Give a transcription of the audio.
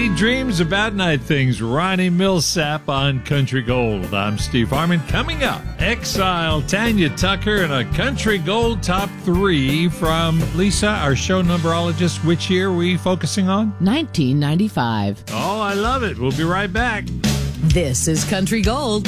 Sweet dreams about night things. Ronnie Millsap on Country Gold. I'm Steve Harmon. Coming up, Exile, Tanya Tucker, and a Country Gold Top 3 from Lisa, our show numberologist. Which year are we focusing on? 1995. Oh, I love it. We'll be right back. This is Country Gold.